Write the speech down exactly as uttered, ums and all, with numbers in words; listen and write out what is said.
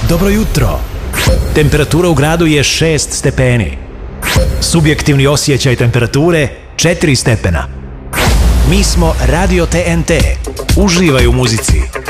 Dobro jutro. Temperatura u gradu je šest stepeni. Subjektivni osjećaj temperature četiri stepena. Mi smo Radio T N T. Uživaj u muzici.